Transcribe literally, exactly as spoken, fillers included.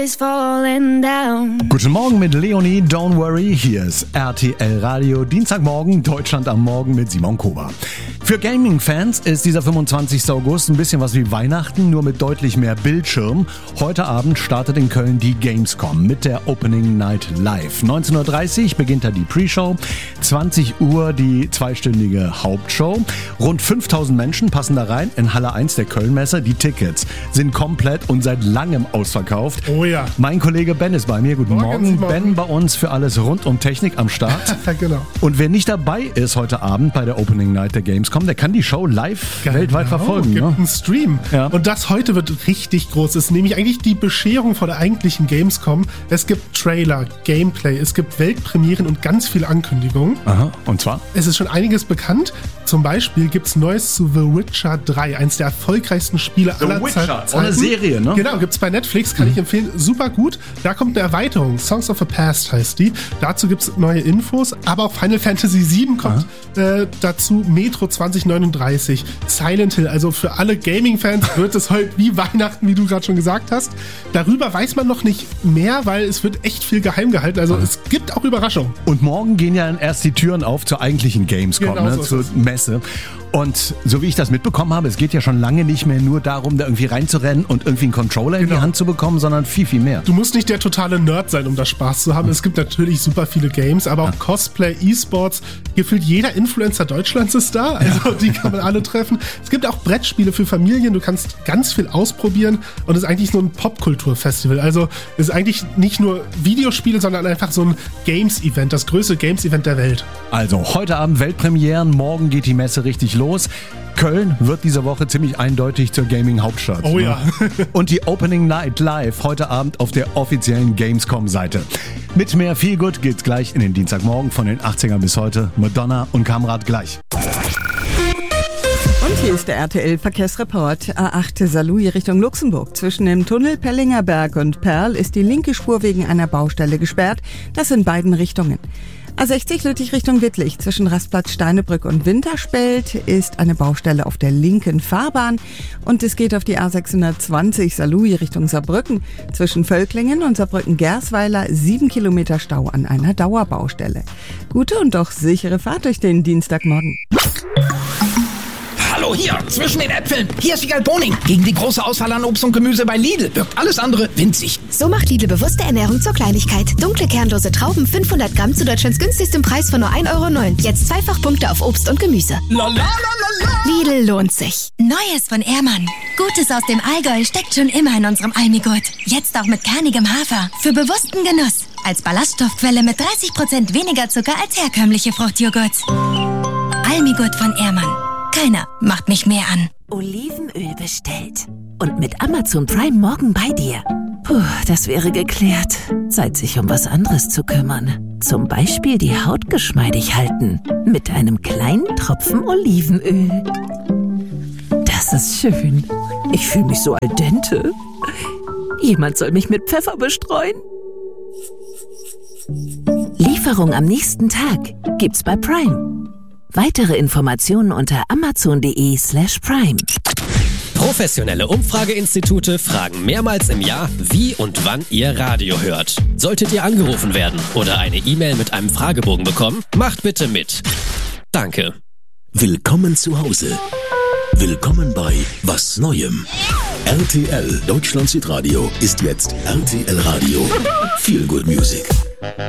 is falling down. Guten Morgen mit Leonie, don't worry, hier ist R T L Radio, Dienstagmorgen, Deutschland am Morgen mit Simon Kober. Für Gaming-Fans ist dieser fünfundzwanzigster August ein bisschen was wie Weihnachten, nur mit deutlich mehr Bildschirm. Heute Abend startet in Köln die Gamescom mit der Opening Night Live. neunzehn Uhr dreißig beginnt da die Pre-Show, zwanzig Uhr die zweistündige Hauptshow. Rund fünftausend Menschen passen da rein in Halle eins der Kölnmesse. Die Tickets sind komplett und seit langem ausverkauft. Oh ja. Mein Kollege Ben ist bei mir. Guten Morgen. Morgen. Ben bei uns für alles rund um Technik am Start. Genau. Und wer nicht dabei ist heute Abend bei der Opening Night der Gamescom, der kann die Show live Genau. weltweit verfolgen. Gibt Ne? einen Stream. Ja. Und das heute wird richtig groß. Es ist nämlich eigentlich die Bescherung vor der eigentlichen Gamescom. Es gibt Trailer, Gameplay, es gibt Weltpremieren und ganz viele Ankündigungen. Aha. Und zwar? Es ist schon einiges bekannt. Zum Beispiel gibt es Neues zu The Witcher drei, eines der erfolgreichsten Spiele The aller Witcher, Zeiten. auch eine Serie, ne? Genau, gibt es bei Netflix, kann ich empfehlen. Super gut. Da kommt eine Erweiterung. Songs of the Past heißt die. Dazu gibt es neue Infos. Aber auch Final Fantasy sieben kommt äh, dazu. Metro zwanzig neununddreißig. Silent Hill. Also für alle Gaming-Fans wird es heute wie Weihnachten, wie du gerade schon gesagt hast. Darüber weiß man noch nicht mehr, weil es wird echt viel geheim gehalten. Also es gibt auch Überraschungen. Und morgen gehen ja dann erst die Türen auf zur eigentlichen Gamescom, Genau ne, so zur ist es. Messe. Und so wie ich das mitbekommen habe, es geht ja schon lange nicht mehr nur darum, da irgendwie reinzurennen und irgendwie einen Controller in die Genau. Hand zu bekommen, sondern viel, viel mehr. Du musst nicht der totale Nerd sein, um da Spaß zu haben. Es gibt natürlich super viele Games, aber auch Cosplay, E-Sports. Gefühlt jeder Influencer Deutschlands ist da. Also die kann man alle treffen. Es gibt auch Brettspiele für Familien. Du kannst ganz viel ausprobieren. Und es ist eigentlich so ein Popkulturfestival. Also es ist eigentlich nicht nur Videospiele, sondern einfach so ein Games-Event. Das größte Games-Event der Welt. Also heute Abend Weltpremieren, morgen geht die Messe richtig los. Köln wird diese Woche ziemlich eindeutig zur Gaming-Hauptstadt. Oh ne? ja. Und die Opening Night Live heute Abend auf der offiziellen Gamescom-Seite. Mit mehr Feelgood geht's gleich in den Dienstagmorgen von den achtzigern bis heute. Madonna und Kamrat gleich. Und hier ist der R T L-Verkehrsreport. A acht Saarlouis Richtung Luxemburg. Zwischen dem Tunnel Pellinger Berg und Perl ist die linke Spur wegen einer Baustelle gesperrt. Das in beiden Richtungen. A sechzig Lüttich Richtung Wittlich. Zwischen Rastplatz Steinebrück und Winterspelt ist eine Baustelle auf der linken Fahrbahn. Und es geht auf die A sechshundertzwanzig Saarlouis Richtung Saarbrücken. Zwischen Völklingen und Saarbrücken-Gersweiler sieben Kilometer Stau an einer Dauerbaustelle. Gute und doch sichere Fahrt durch den Dienstagmorgen. Hallo, hier, zwischen den Äpfeln. Hier ist Wiegald Boning. Gegen die große Auswahl an Obst und Gemüse bei Lidl wirkt alles andere winzig. So macht Lidl bewusste Ernährung zur Kleinigkeit. Dunkle kernlose Trauben fünfhundert Gramm zu Deutschlands günstigstem Preis von nur ein Euro neun. Jetzt zweifach Punkte auf Obst und Gemüse. La la la la la. Lidl lohnt sich. Neues von Ehrmann. Gutes aus dem Allgäu steckt schon immer in unserem Almigurt. Jetzt auch mit kernigem Hafer. Für bewussten Genuss. Als Ballaststoffquelle mit dreißig Prozent weniger Zucker als herkömmliche Fruchtjoghurts. Almigurt von Ehrmann. Keiner macht mich mehr an. Olivenöl bestellt. Und mit Amazon Prime morgen bei dir. Puh, das wäre geklärt. Zeit, sich um was anderes zu kümmern. Zum Beispiel die Haut geschmeidig halten. Mit einem kleinen Tropfen Olivenöl. Das ist schön. Ich fühle mich so al dente. Jemand soll mich mit Pfeffer bestreuen. Lieferung am nächsten Tag gibt's bei Prime. Weitere Informationen unter amazon.de slash prime. Professionelle Umfrageinstitute fragen mehrmals im Jahr, wie und wann ihr Radio hört. Solltet ihr angerufen werden oder eine E-Mail mit einem Fragebogen bekommen, macht bitte mit. Danke. Willkommen zu Hause. Willkommen bei Was Neuem. R T L Deutschland Südradio ist jetzt R T L Radio. Feel Good Music.